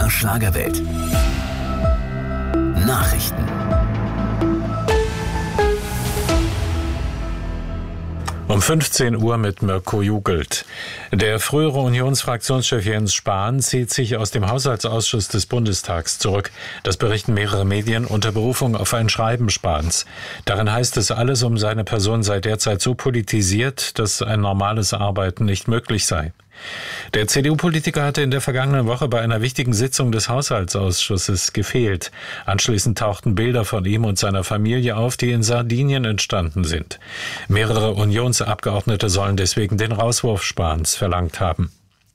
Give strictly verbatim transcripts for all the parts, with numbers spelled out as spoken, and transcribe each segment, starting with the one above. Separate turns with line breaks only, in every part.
R Schlagerwelt. Nachrichten.
Um fünfzehn Uhr mit Mirko Jugelt. Der frühere Unionsfraktionschef Jens Spahn zieht sich aus dem Haushaltsausschuss des Bundestags zurück. Das berichten mehrere Medien unter Berufung auf ein Schreiben Spahns. Darin heißt es, alles um seine Person sei derzeit so politisiert, dass ein normales Arbeiten nicht möglich sei. Der C D U-Politiker hatte in der vergangenen Woche bei einer wichtigen Sitzung des Haushaltsausschusses gefehlt. Anschließend tauchten Bilder von ihm und seiner Familie auf, die in Sardinien entstanden sind. Mehrere Unionsabgeordnete sollen deswegen den Rauswurf Spahns verlangt haben.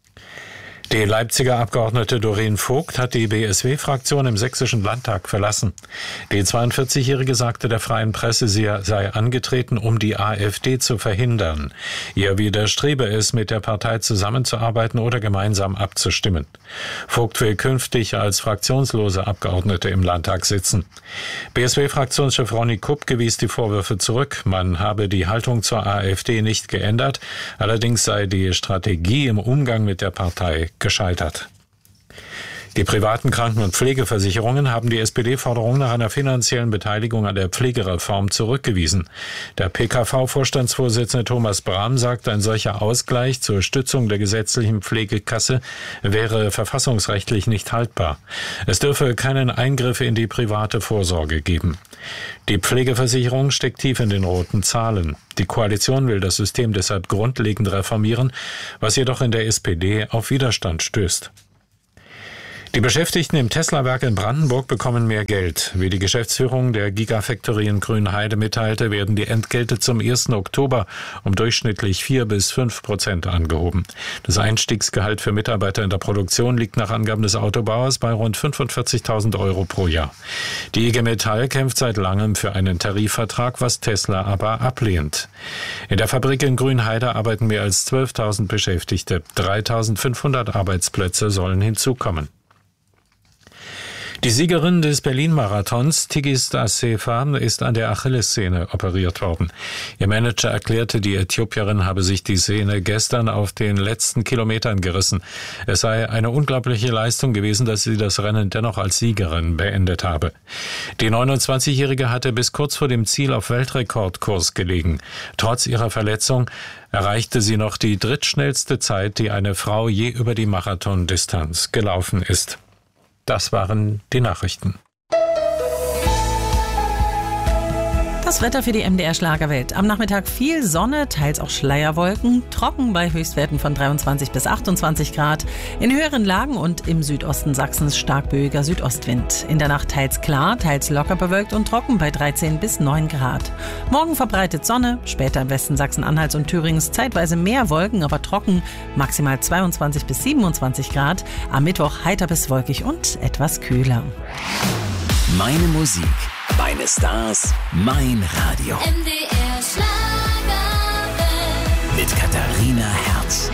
Die Leipziger Abgeordnete Doreen Vogt hat die B S W-Fraktion im Sächsischen Landtag verlassen. Die zweiundvierzigjährige sagte der Freien Presse, sie sei angetreten, um die AfD zu verhindern. Ihr widerstrebe es, mit der Partei zusammenzuarbeiten oder gemeinsam abzustimmen. Vogt will künftig als fraktionslose Abgeordnete im Landtag sitzen. B S W-Fraktionschef Ronny Kupp gewies die Vorwürfe zurück. Man habe die Haltung zur AfD nicht geändert. Allerdings sei die Strategie im Umgang mit der Partei gescheitert. Die privaten Kranken- und Pflegeversicherungen haben die S P D-Forderung nach einer finanziellen Beteiligung an der Pflegereform zurückgewiesen. Der P K V-Vorstandsvorsitzende Thomas Brahm sagt, ein solcher Ausgleich zur Stützung der gesetzlichen Pflegekasse wäre verfassungsrechtlich nicht haltbar. Es dürfe keinen Eingriff in die private Vorsorge geben. Die Pflegeversicherung steckt tief in den roten Zahlen. Die Koalition will das System deshalb grundlegend reformieren, was jedoch in der S P D auf Widerstand stößt. Die Beschäftigten im Tesla-Werk in Brandenburg bekommen mehr Geld. Wie die Geschäftsführung der Gigafactory in Grünheide mitteilte, werden die Entgelte zum ersten Oktober um durchschnittlich vier bis fünf Prozent angehoben. Das Einstiegsgehalt für Mitarbeiter in der Produktion liegt nach Angaben des Autobauers bei rund fünfundvierzigtausend Euro pro Jahr. Die I G Metall kämpft seit langem für einen Tarifvertrag, was Tesla aber ablehnt. In der Fabrik in Grünheide arbeiten mehr als zwölftausend Beschäftigte. dreitausendfünfhundert Arbeitsplätze sollen hinzukommen. Die Siegerin des Berlin-Marathons, Tigist Assefa, ist an der Achillessehne operiert worden. Ihr Manager erklärte, die Äthiopierin habe sich die Sehne gestern auf den letzten Kilometern gerissen. Es sei eine unglaubliche Leistung gewesen, dass sie das Rennen dennoch als Siegerin beendet habe. Die neunundzwanzigjährige hatte bis kurz vor dem Ziel auf Weltrekordkurs gelegen. Trotz ihrer Verletzung erreichte sie noch die drittschnellste Zeit, die eine Frau je über die Marathondistanz gelaufen ist. Das waren die Nachrichten.
Das Wetter für die M D R Schlagerwelt. Am Nachmittag viel Sonne, teils auch Schleierwolken, trocken bei Höchstwerten von dreiundzwanzig bis achtundzwanzig Grad. In höheren Lagen und im Südosten Sachsens stark böiger Südostwind. In der Nacht teils klar, teils locker bewölkt und trocken bei dreizehn bis neun Grad. Morgen verbreitet Sonne, später im Westen Sachsen-Anhalts und Thürings zeitweise mehr Wolken, aber trocken, maximal zweiundzwanzig bis siebenundzwanzig Grad. Am Mittwoch heiter bis wolkig und etwas kühler.
Meine Musik, meine Stars, mein Radio.
M D R Schlagerwelt.
Mit Katharina Herz.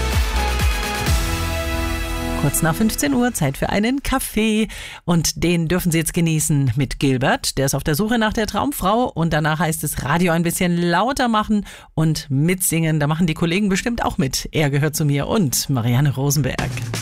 Kurz nach fünfzehn Uhr, Zeit für einen Kaffee. Und den dürfen Sie jetzt genießen mit Gilbert. Der ist auf der Suche nach der Traumfrau. Und danach heißt es Radio ein bisschen lauter machen und mitsingen. Da machen die Kollegen bestimmt auch mit. Er gehört zu mir und Marianne Rosenberg.